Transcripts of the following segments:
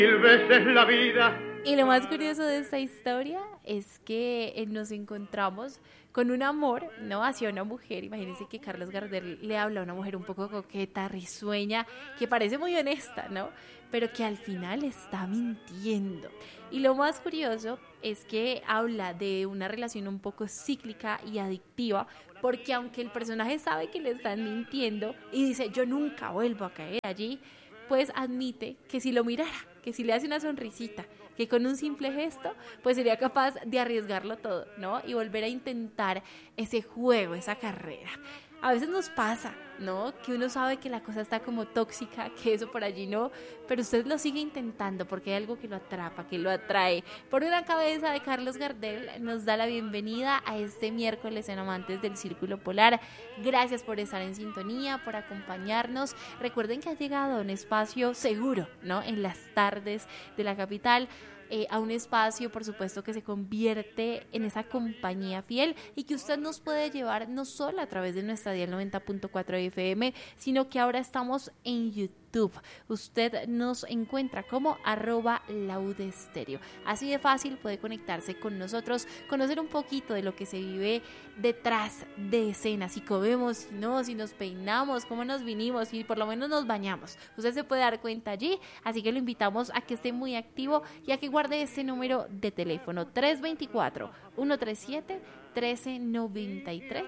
Mil veces la vida. Y lo más curioso de esta historia es que nos encontramos con un amor, ¿no? Hacia una mujer. Imagínense que Carlos Gardel le habla a una mujer un poco coqueta, risueña, que parece muy honesta, ¿no? Pero que al final está mintiendo. Y lo más curioso es que habla de una relación un poco cíclica y adictiva, porque aunque el personaje sabe que le están mintiendo y dice, yo nunca vuelvo a caer allí, pues admite que si lo mirara, que si le hace una sonrisita, que con un simple gesto, pues sería capaz de arriesgarlo todo, ¿no? Y volver a intentar ese juego, esa carrera. A veces nos pasa, ¿no? Que uno sabe que la cosa está como tóxica, que eso por allí no, pero usted lo sigue intentando porque hay algo que lo atrapa, que lo atrae. Por una cabeza de Carlos Gardel nos da la bienvenida a este miércoles en Amantes del Círculo Polar. Gracias por estar en sintonía, por acompañarnos. Recuerden que ha llegado a un espacio seguro, ¿no? En las tardes de la capital. A un espacio, por supuesto, que se convierte en esa compañía fiel y que usted nos puede llevar no solo a través de nuestra dial 90.4 FM, sino que ahora estamos en YouTube. Usted nos encuentra como @laudestereo. Así de fácil puede conectarse con nosotros, conocer un poquito de lo que se vive detrás de escenas, si comemos, si no, si nos peinamos, cómo nos vinimos, si por lo menos nos bañamos. Usted se puede dar cuenta allí, así que lo invitamos a que esté muy activo y a que guarde ese número de teléfono 324-137-1393,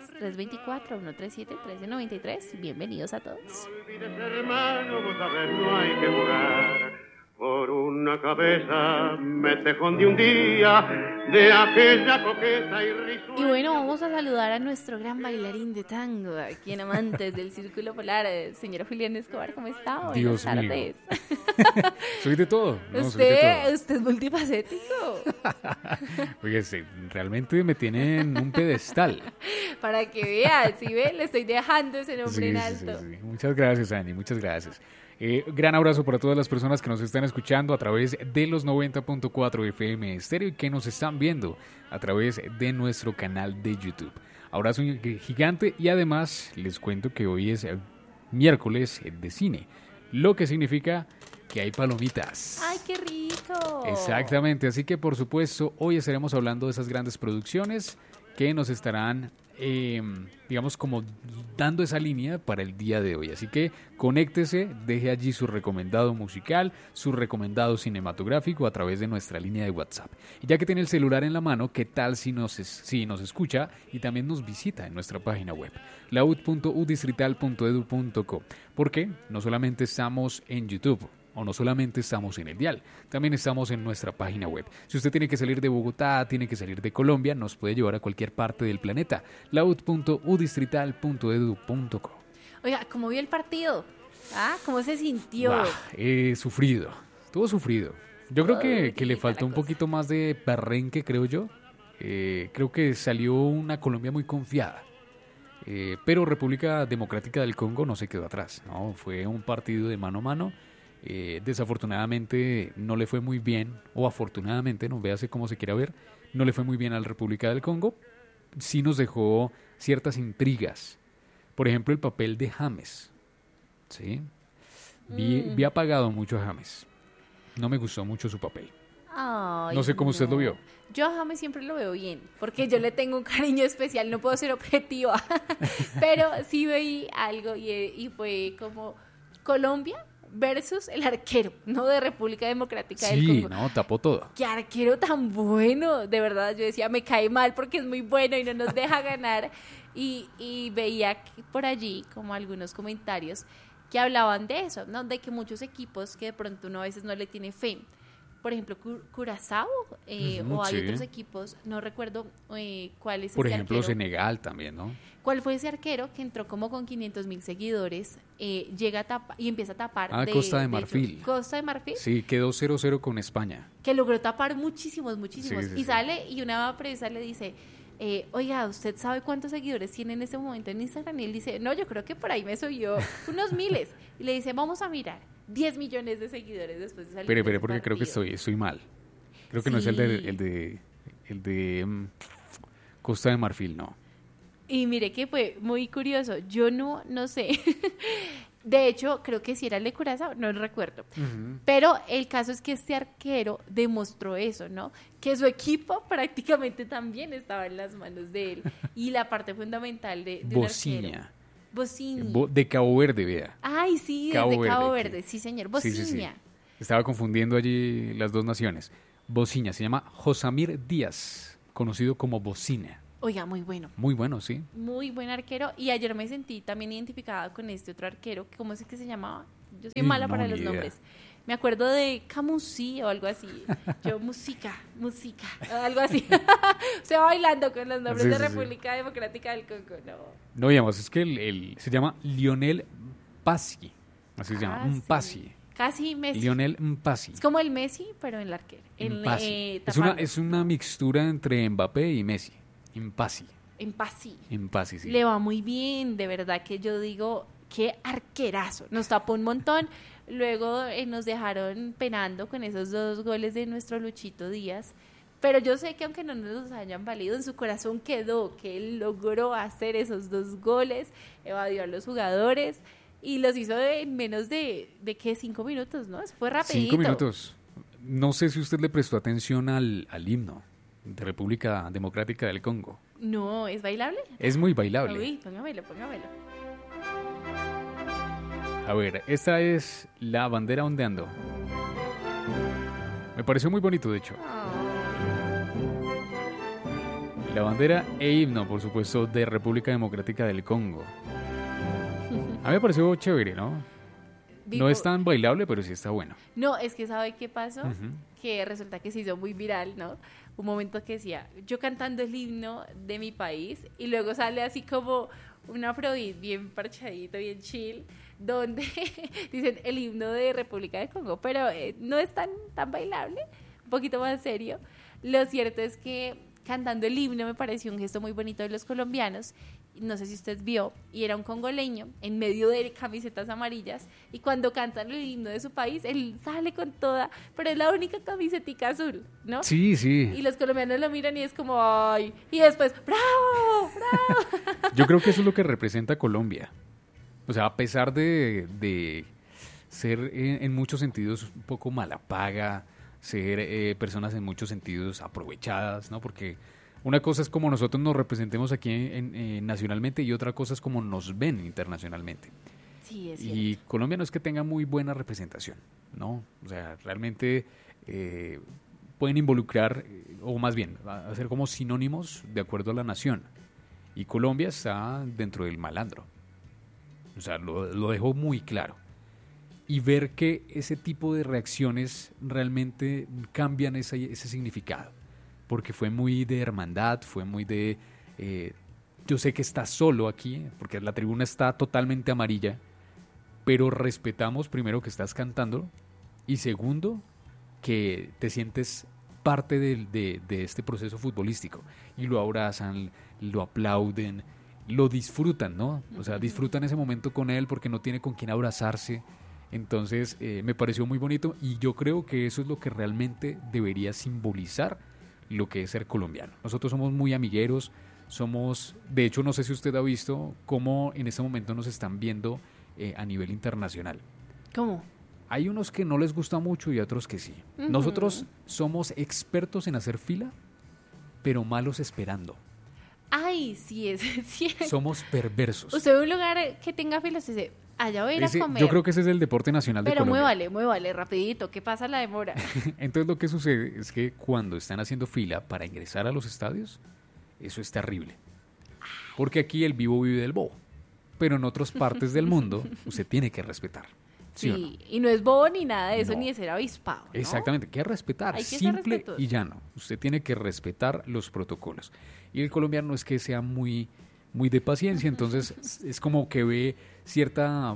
324-137-1393. Bienvenidos a todos. Hermano, vos sabés, no hay que jugar. Por una cabeza me tejón de un día de aquella coqueta y risueña. Y bueno, vamos a saludar a nuestro gran bailarín de tango, aquí en Amantes del Círculo Polar, señor Julián Escobar, ¿cómo está? Buenas Dios tardes. Soy de todo. No, soy Usted, de todo. usted es multifacético. Oye, sí, realmente me tienen un pedestal. Para que vean, si ve, le estoy dejando ese nombre en alto. Sí. Muchas gracias, Ani, muchas gracias. Gran abrazo para todas las personas que nos están escuchando a través de los 90.4 FM Estéreo y que nos están viendo a través de nuestro canal de YouTube. Abrazo gigante y además les cuento que hoy es miércoles de cine, lo que significa que hay palomitas. ¡Ay, qué rico! Exactamente, así que por supuesto hoy estaremos hablando de esas grandes producciones que nos estarán digamos como dando esa línea para el día de hoy, así que conéctese, deje allí su recomendado musical, su recomendado cinematográfico a través de nuestra línea de WhatsApp. Y ya que tiene el celular en la mano, ¿qué tal si nos escucha y también nos visita en nuestra página web laud.udistrital.edu.co? Porque no solamente estamos en YouTube o no solamente estamos en el dial, también estamos en nuestra página web. Si usted tiene que salir de Bogotá, tiene que salir de Colombia, nos puede llevar a cualquier parte del planeta. laud.udistrital.edu.co. Oiga, ¿cómo vio el partido? ¿Ah? ¿Cómo se sintió? Bah, sufrido, estuvo sufrido. Yo creo que le faltó un poquito más de perrenque, creo yo. Creo que salió una Colombia muy confiada. Pero República Democrática del Congo no se quedó atrás, ¿no? Fue un partido de mano a mano. Desafortunadamente no le fue muy bien, o afortunadamente, no véase cómo se quiera ver, no le fue muy bien a la República del Congo. Sí nos dejó ciertas intrigas. Por ejemplo, el papel de James. ¿Sí? Vi apagado mucho a James. No me gustó mucho su papel. Ay, No sé cómo usted lo vio. Yo a James siempre lo veo bien, porque yo le tengo un cariño especial, no puedo ser objetiva. Pero sí veí algo y fue como Colombia versus el arquero, ¿no? De República Democrática del Congo. Sí, no, tapó todo. Qué arquero tan bueno, de verdad. Yo decía, me cae mal porque es muy bueno y no nos deja ganar. Y veía por allí como algunos comentarios que hablaban de eso, ¿no? De que muchos equipos que de pronto uno a veces no le tiene fe. Por ejemplo, Curazao o hay otros equipos, no recuerdo cuál es Por ese ejemplo, arquero. Senegal también, ¿no? ¿Cuál fue ese arquero que entró como con 500,000 seguidores, llega a tapar y empieza a tapar? Costa de Marfil. Costa de Marfil. Sí, quedó 0-0 con España. Que logró tapar muchísimos. Sí, y sale y una periodista le dice, oiga, ¿usted sabe cuántos seguidores tiene en este momento en Instagram? Y él dice, no, yo creo que por ahí me subió unos miles. Y le dice, vamos a mirar, 10 millones de seguidores después de salir. Pero porque creo que estoy mal. Creo que no es el de Costa de Marfil, no. Y mire que fue muy curioso. Yo no sé. De hecho, creo que sí era el de Curazao, no recuerdo. Pero el caso es que este arquero demostró eso, ¿no? Que su equipo prácticamente también estaba en las manos de él. Y la parte fundamental de un arquero. Bociña. De Cabo Verde, vea. Ay, sí, Cabo desde Cabo Verde, Verde, sí, señor. Bociña. Sí. Estaba confundiendo allí las dos naciones. Bociña, se llama Josamir Díaz, conocido como Bocina. Oiga, muy bueno. Muy bueno, sí. Muy buen arquero. Y ayer me sentí también identificada con este otro arquero. ¿Cómo es que se llamaba? Yo soy mala para los nombres. Me acuerdo de Camusí o algo así. Yo, música, algo así. O sea, bailando con los nombres de República Democrática del Congo. No, digamos, es que se llama Lionel Mpassi. Así se llama, Mpassi. Casi Messi. Lionel Mpassi. Es como el Messi, pero en el arquero. Es una mixtura entre Mbappé y Messi. Mpassi, sí. Le va muy bien, de verdad que yo digo, qué arquerazo. Nos tapó un montón. Luego nos dejaron penando con esos 2 goles de nuestro Luchito Díaz. Pero yo sé que aunque no nos hayan valido, en su corazón quedó que él logró hacer esos 2 goles, evadió a los jugadores y los hizo en menos de 5 minutos, ¿no? Eso fue rapidito. 5 minutos. No sé si usted le prestó atención al himno de República Democrática del Congo. No, ¿es bailable? Es muy bailable. Uy, póngamelo. A ver, esta es la bandera ondeando. Me pareció muy bonito, de hecho. La bandera e himno, por supuesto, de República Democrática del Congo. A mí me pareció chévere, ¿no? No es tan bailable, pero sí está bueno. No, es que ¿sabe qué pasó? Que resulta que se hizo muy viral, ¿no? Un momento que decía, yo cantando el himno de mi país, y luego sale así como un afrobeat bien parchadito, bien chill, donde dicen el himno de República de Congo, pero no es tan bailable, un poquito más serio. Lo cierto es que cantando el himno me pareció un gesto muy bonito de los colombianos. No sé si usted vio, y era un congoleño en medio de camisetas amarillas, y cuando cantan el himno de su país, él sale con toda, pero es la única camisetica azul, ¿no? Sí. Y los colombianos lo miran y es como, ¡ay! Y después, ¡bravo! Yo creo que eso es lo que representa Colombia. O sea, a pesar de ser en muchos sentidos un poco mala paga, ser personas en muchos sentidos aprovechadas, ¿no? Porque una cosa es como nosotros nos representemos aquí nacionalmente y otra cosa es como nos ven internacionalmente. Sí, es cierto. Y Colombia no es que tenga muy buena representación, ¿no? O sea, realmente pueden involucrar, o más bien, hacer como sinónimos de acuerdo a la nación. Y Colombia está dentro del malandro. O sea, lo dejó muy claro. Y ver que ese tipo de reacciones realmente cambian ese significado. Porque fue muy de hermandad, fue muy de... yo sé que estás solo aquí, porque la tribuna está totalmente amarilla, pero respetamos primero que estás cantando y segundo que te sientes parte de este proceso futbolístico y lo abrazan, lo aplauden, lo disfrutan, ¿no? O sea, disfrutan ese momento con él porque no tiene con quién abrazarse. Entonces me pareció muy bonito y yo creo que eso es lo que realmente debería simbolizar lo que es ser colombiano. Nosotros somos muy amigueros, de hecho no sé si usted ha visto cómo en este momento nos están viendo a nivel internacional. ¿Cómo? Hay unos que no les gusta mucho y otros que sí. Nosotros somos expertos en hacer fila, pero malos esperando. Ay, sí, es cierto. Somos perversos. Usted ve un lugar que tenga fila, usted dice, allá voy a ir a comer. Yo creo que ese es el deporte nacional de Colombia. Pero muévale, rapidito, ¿qué pasa la demora? Entonces lo que sucede es que cuando están haciendo fila para ingresar a los estadios, eso es terrible. Porque aquí el vivo vive del bobo. Pero en otras partes del mundo, usted tiene que respetar. ¿Sí o no? Y no es bobo ni nada de eso, No. ni de ser avispado, ¿no? Exactamente, que respetar, Hay que ser simple respetuoso. y llano. Usted tiene que respetar los protocolos. Y el colombiano es que sea muy, muy de paciencia, entonces es como que ve cierta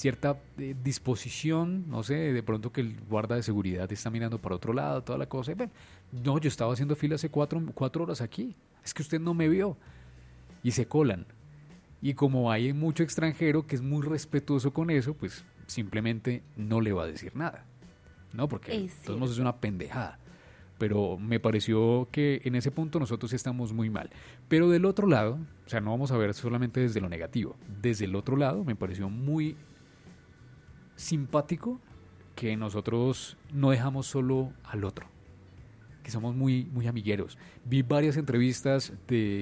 disposición, no sé, de pronto que el guarda de seguridad está mirando para otro lado, toda la cosa. Y bueno, no, yo estaba haciendo fila hace 4 horas aquí, es que usted no me vio. Y se colan. Y como hay mucho extranjero que es muy respetuoso con eso, pues simplemente no le va a decir nada, ¿no? Porque de todos modos es una pendejada. Pero me pareció que en ese punto nosotros estamos muy mal. Pero del otro lado, o sea, no vamos a ver solamente desde lo negativo. Desde el otro lado me pareció muy simpático que nosotros no dejamos solo al otro, que somos muy, muy amigueros. Vi varias entrevistas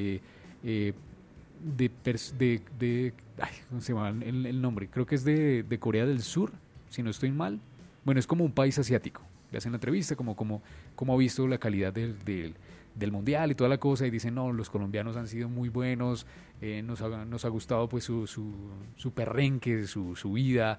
ay, ¿cómo se llama el nombre? Creo que es de Corea del Sur, si no estoy mal. Bueno, es como un país asiático. Le hacen la entrevista como ha visto la calidad del mundial y toda la cosa, y dicen, no, los colombianos han sido muy buenos, nos ha gustado pues su perrenque, su vida,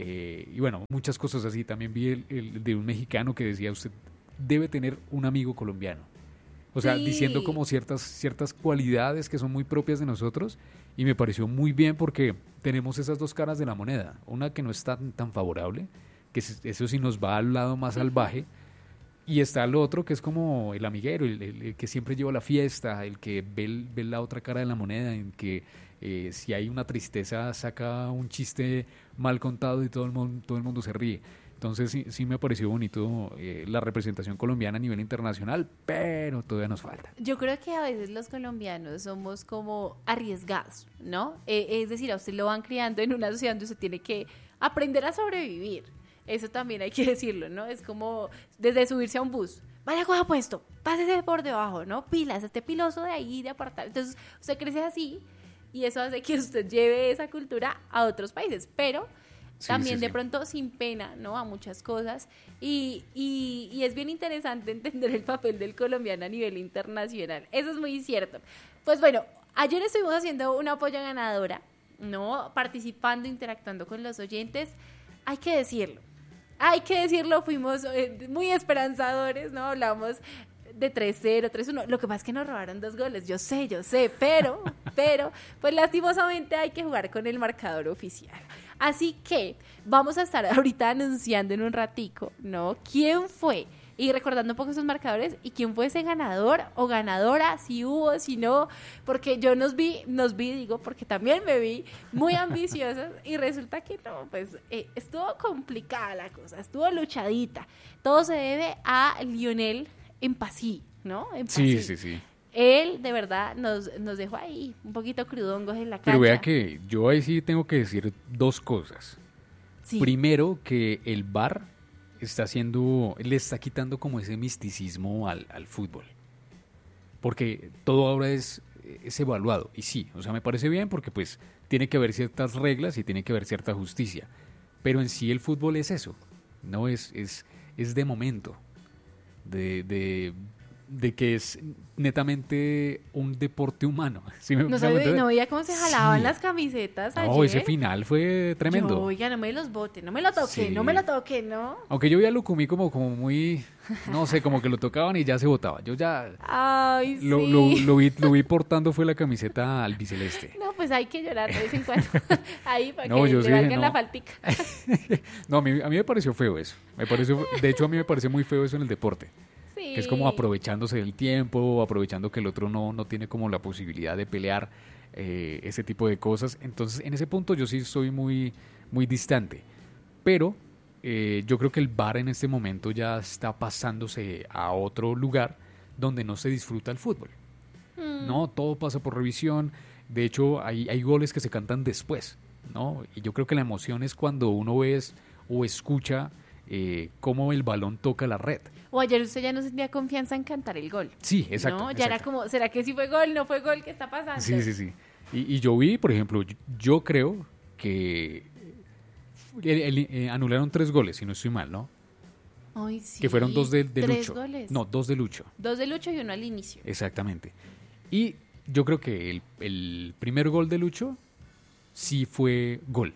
y bueno, muchas cosas así. También vi el de un mexicano que decía, usted debe tener un amigo colombiano. O sea, Sí. diciendo como ciertas cualidades que son muy propias de nosotros, y me pareció muy bien porque tenemos esas dos caras de la moneda. Una que no es tan favorable, que eso sí nos va al lado más salvaje, y está el otro que es como el amiguero, el que siempre lleva la fiesta, el que ve la otra cara de la moneda, en que si hay una tristeza saca un chiste mal contado y todo el mundo se ríe. Entonces sí me pareció bonito la representación colombiana a nivel internacional, pero todavía nos falta. Yo creo que a veces los colombianos somos como arriesgados, ¿no? Es decir, a usted lo van criando en una sociedad donde usted tiene que aprender a sobrevivir. Eso también hay que decirlo, ¿no? Es como desde subirse a un bus. Vaya, coja puesto, pásese por debajo, ¿no? Pilas, este piloso de ahí, de apartar. Entonces, usted crece así y eso hace que usted lleve esa cultura a otros países, pero también de pronto sin pena, ¿no? A muchas cosas. Y es bien interesante entender el papel del colombiano a nivel internacional. Eso es muy cierto. Pues bueno, ayer estuvimos haciendo una polla ganadora, ¿no? Participando, interactuando con los oyentes. Hay que decirlo, fuimos muy esperanzadores, ¿no? Hablamos de 3-0, 3-1. Lo que pasa es que nos robaron 2 goles, yo sé, pero, pues lastimosamente hay que jugar con el marcador oficial. Así que vamos a estar ahorita anunciando en un ratico, ¿no? ¿Quién fue? Y recordando un poco esos marcadores y quién fue ese ganador o ganadora, si hubo, si no, porque yo nos vi, digo, porque también me vi muy ambiciosos y resulta que no, pues estuvo complicada la cosa, estuvo luchadita. Todo se debe a Lionel Empasí, ¿no? Empasí. Sí. Él, de verdad, nos dejó ahí un poquito crudongos en la cancha. Pero vea que yo ahí sí tengo que decir 2 cosas. Sí. Primero, que el VAR le está quitando como ese misticismo al fútbol. Porque todo ahora es evaluado. Y sí, o sea, me parece bien porque pues tiene que haber ciertas reglas y tiene que haber cierta justicia. Pero en sí el fútbol es eso, ¿no? Es de momento. De que es netamente un deporte humano. ¿Sí No veía cómo se jalaban Sí. las camisetas ayer. No, ese final fue tremendo. Yo, oiga, no me los bote, no me lo toque, Sí. ¿no? Aunque yo vi a Lucumí como muy, no sé, como que lo tocaban y ya se botaba. Yo ya Ay, sí. lo vi portando fue la camiseta albiceleste. No, pues hay que llorar de vez en cuando. Ahí, para No, que yo le sí valgan dije, la no. faltica. No, a mí me pareció feo eso. De hecho, a mí me parece muy feo eso en el deporte. Sí. Que es como aprovechándose del tiempo, aprovechando que el otro no tiene como la posibilidad de pelear, ese tipo de cosas. Entonces, en ese punto yo sí soy muy, muy distante. Pero yo creo que el VAR en este momento ya está pasándose a otro lugar donde no se disfruta el fútbol. No, todo pasa por revisión. De hecho, hay goles que se cantan después, ¿no? Y yo creo que la emoción es cuando uno ve o escucha cómo el balón toca la red. O ayer usted ya no sentía confianza en cantar el gol. Sí, exacto. ¿No? Ya era como, ¿será que sí fue gol? ¿No fue gol? ¿Qué está pasando? Sí. Y yo vi, por ejemplo, yo creo que anularon 3 goles, si no estoy mal, ¿no? Ay, sí. Que fueron 2 de 3 Lucho. goles. No, 2 de Lucho. 2 de Lucho y 1 al inicio. Exactamente. Y yo creo que el primer gol de Lucho sí fue gol.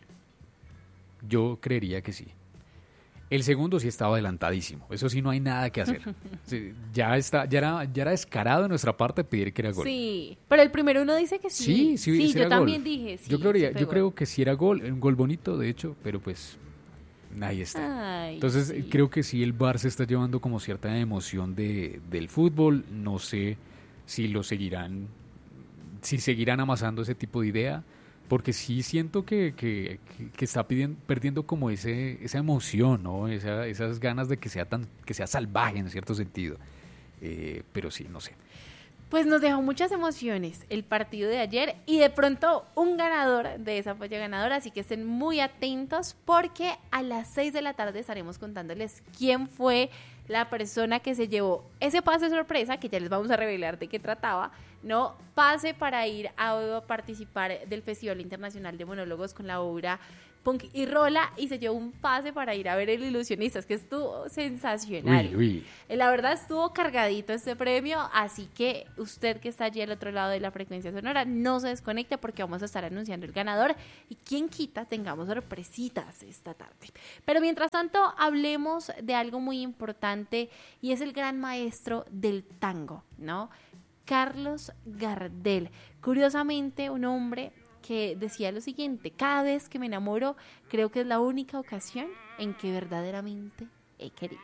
Yo creería que sí. El segundo sí estaba adelantadísimo. Eso sí no hay nada que hacer. Sí, ya era descarado de nuestra parte pedir que era gol. Sí, pero el primero uno dice que sí. Sí, yo era también gol. dije sí. Yo sí creo que sí era gol, un gol bonito de hecho, pero pues ahí está. Ay, Entonces sí. creo que sí el VAR se está llevando como cierta emoción del fútbol. No sé si si seguirán amasando ese tipo de idea, porque sí siento que está perdiendo como esa emoción, ¿no? Esas ganas de que sea salvaje en cierto sentido. Pero sí, no sé. Pues nos dejó muchas emociones el partido de ayer y de pronto un ganador de esa polla ganadora, así que estén muy atentos porque a las 6 de la tarde estaremos contándoles quién fue la persona que se llevó ese pase sorpresa, que ya les vamos a revelar de qué trataba, ¿no? Pase para ir a participar del Festival Internacional de Monólogos con la obra Punk y Rola, y se llevó un pase para ir a ver El Ilusionista, que estuvo sensacional. La verdad estuvo cargadito este premio, así que usted que está allí al otro lado de la frecuencia sonora, no se desconecte porque vamos a estar anunciando el ganador y quien quita tengamos sorpresitas esta tarde. Pero mientras tanto, hablemos de algo muy importante y es el gran maestro del tango, ¿no? Carlos Gardel. Curiosamente, un hombre que decía lo siguiente: cada vez que me enamoro, creo que es la única ocasión en que verdaderamente he querido.